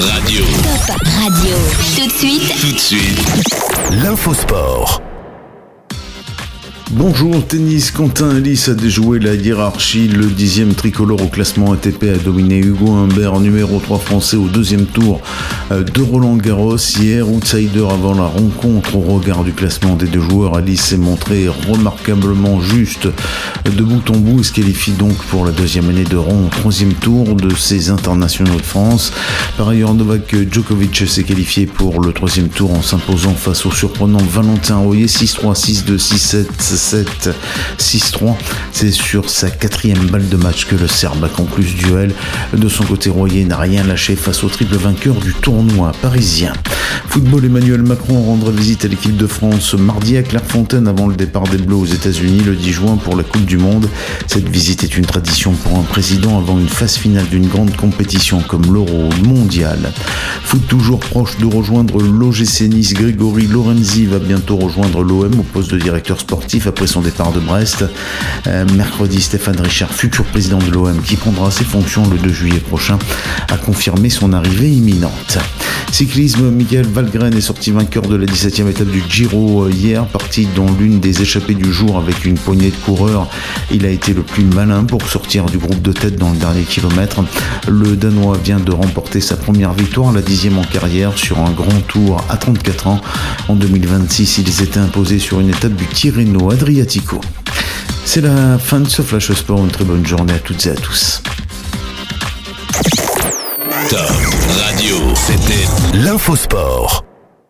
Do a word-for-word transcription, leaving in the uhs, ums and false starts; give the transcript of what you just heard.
Radio. Top Radio. Tout de suite. Tout de suite. L'infosport. Bonjour, tennis, Quentin Halys a déjoué la hiérarchie. Le dixième tricolore au classement A T P a dominé Hugo Humbert, numéro trois français au deuxième tour de Roland Garros. Hier, outsider avant la rencontre au regard du classement des deux joueurs, Halys s'est montré remarquablement juste de bout en bout et se qualifie donc pour la deuxième année de rang au troisième tour de ces internationaux de France. Par ailleurs, Novak Djokovic s'est qualifié pour le troisième tour en s'imposant face au surprenant Valentin Royer six trois, six deux, six sept, sept, six trois. C'est sur sa quatrième balle de match que le Serbe a conclu ce duel. De son côté, Royer n'a rien lâché face au triple vainqueur du tournoi parisien. Football, Emmanuel Macron rendra visite à l'équipe de France mardi à Clairefontaine avant le départ des Bleus aux États-Unis le dix juin pour la Coupe du Monde. Cette visite est une tradition pour un président avant une phase finale d'une grande compétition comme l'Euro mondial. Foot toujours proche de rejoindre l'O G C Nice, Grégory Lorenzi va bientôt rejoindre l'O M au poste de directeur sportif après son départ de Brest. Euh, mercredi, Stéphane Richard, futur président de l'O M qui prendra ses fonctions le deux juillet prochain, a confirmé son arrivée imminente. Cyclisme, Michael Valgren est sorti vainqueur de la dix-septième étape du Giro hier, parti dans l'une des échappées du jour avec une poignée de coureurs. Il a été le plus malin pour sortir du groupe de tête dans le dernier kilomètre. Le Danois vient de remporter sa première victoire, la dixième en carrière, sur un grand tour à trente-quatre ans. En deux mille vingt-six, il s'était imposé sur une étape du Tirreno Adriatico. C'est la fin de ce Flash Sport. Une très bonne journée à toutes et à tous. Top Radio. C'était L'infosport.